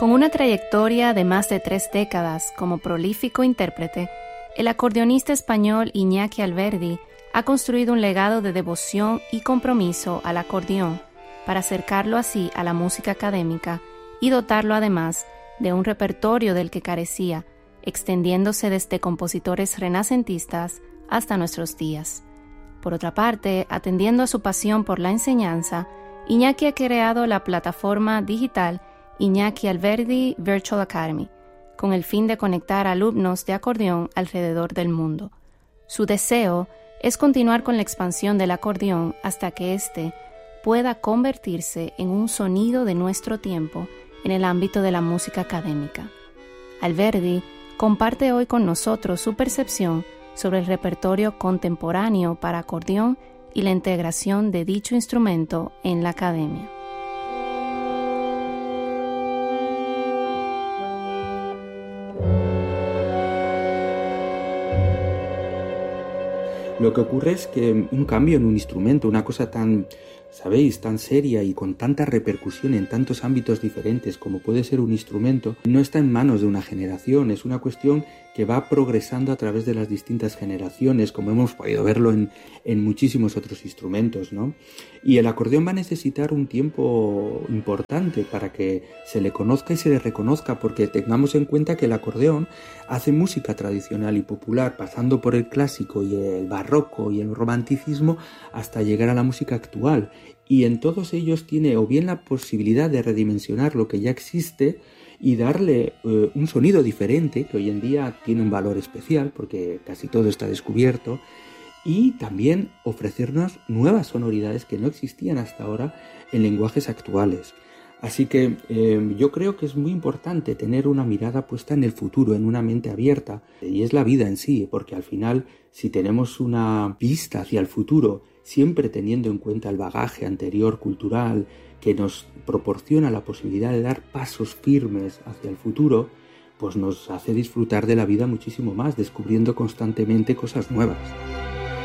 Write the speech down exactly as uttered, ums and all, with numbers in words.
Con una trayectoria de más de tres décadas como prolífico intérprete, el acordeonista español Iñaki Alberdi ha construido un legado de devoción y compromiso al acordeón para acercarlo así a la música académica y dotarlo además de un repertorio del que carecía, extendiéndose desde compositores renacentistas hasta nuestros días. Por otra parte, atendiendo a su pasión por la enseñanza, Iñaki ha creado la plataforma digital Iñaki Alberdi Virtual Academy, con el fin de conectar alumnos de acordeón alrededor del mundo. Su deseo es continuar con la expansión del acordeón hasta que éste pueda convertirse en un sonido de nuestro tiempo en el ámbito de la música académica. Alberdi comparte hoy con nosotros su percepción sobre el repertorio contemporáneo para acordeón y la integración de dicho instrumento en la academia. Lo que ocurre es que un cambio en un instrumento, una cosa tan, sabéis, tan seria y con tanta repercusión en tantos ámbitos diferentes como puede ser un instrumento, no está en manos de una generación, es una cuestión que va progresando a través de las distintas generaciones, como hemos podido verlo en, en muchísimos otros instrumentos, ¿no? Y el acordeón va a necesitar un tiempo importante para que se le conozca y se le reconozca, porque tengamos en cuenta que el acordeón hace música tradicional y popular, pasando por el clásico y el barroco y el romanticismo hasta llegar a la música actual. Y en todos ellos tiene o bien la posibilidad de redimensionar lo que ya existe y darle eh, un sonido diferente, que hoy en día tiene un valor especial porque casi todo está descubierto, y también ofrecernos nuevas sonoridades que no existían hasta ahora en lenguajes actuales. Así que eh, yo creo que es muy importante tener una mirada puesta en el futuro, en una mente abierta, y es la vida en sí, porque al final, si tenemos una vista hacia el futuro, siempre teniendo en cuenta el bagaje anterior cultural que nos proporciona la posibilidad de dar pasos firmes hacia el futuro, pues nos hace disfrutar de la vida muchísimo más, descubriendo constantemente cosas nuevas.